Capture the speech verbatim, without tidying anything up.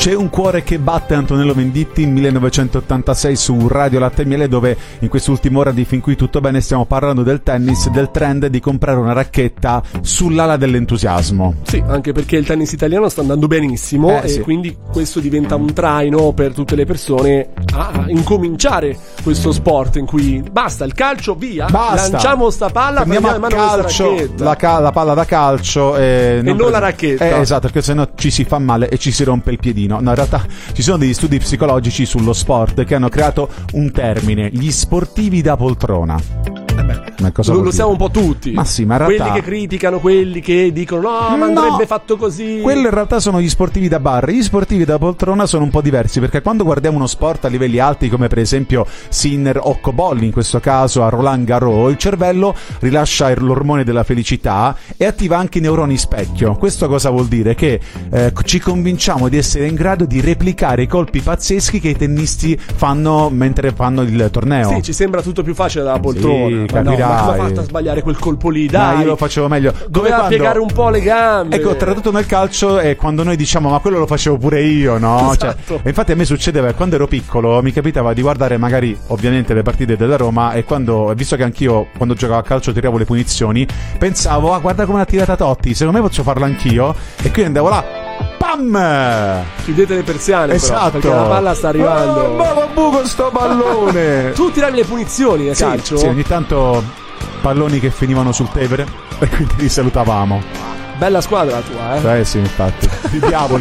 C'è un cuore che batte, Antonello Venditti, millenovecentottantasei su Radio Latte e Miele, dove in quest'ultima ora di Fin Qui Tutto Bene stiamo parlando del tennis, del trend di comprare una racchetta sull'ala dell'entusiasmo. Sì, anche perché il tennis italiano sta andando benissimo eh, e sì. quindi questo diventa un traino per tutte le persone a incominciare questo sport in cui basta il calcio, via, basta. Lanciamo sta palla, andiamo a calcio, la, ca- la palla da calcio e non, e non la racchetta. Eh, esatto, perché sennò ci si fa male e ci si rompe il piedino. No, in realtà ci sono degli studi psicologici sullo sport che hanno creato un termine, gli sportivi da poltrona. Eh beh, lo, lo siamo un po' tutti. Ma sì, ma in realtà quelli che criticano, quelli che dicono no, ma andrebbe no, fatto così. Quelli in realtà sono gli sportivi da bar. Gli sportivi da poltrona sono un po' diversi, perché quando guardiamo uno sport a livelli alti come per esempio Sinner o Cobolli, in questo caso a Roland Garros, il cervello rilascia l'ormone della felicità e attiva anche i neuroni specchio. Questo cosa vuol dire? Che eh, ci convinciamo di essere in grado di replicare i colpi pazzeschi che i tennisti fanno mentre fanno il torneo. Sì, ci sembra tutto più facile dalla poltrona. Sì, capirai. No, ma come ha fatto a sbagliare quel colpo lì? Dai, ma io lo facevo meglio. Doveva quando... piegare un po' le gambe. Ecco, tradotto nel calcio è quando noi diciamo ma quello lo facevo pure io, no? Esatto. Cioè, e infatti a me succedeva che quando ero piccolo mi capitava di guardare magari ovviamente le partite della Roma e quando, visto che anch'io quando giocavo a calcio tiravo le punizioni, pensavo ah guarda come l'ha tirata Totti, secondo me posso farlo anch'io, e quindi andavo là, pam! Chiudete le persiane, esatto, però, perché la palla sta arrivando. Oh, ma buco sto pallone. Tu tiravi le punizioni nel sì, calcio? Sì, ogni tanto palloni che finivano sul Tevere e quindi li salutavamo. Bella squadra la tua, eh? Eh sì, infatti. I diavoli.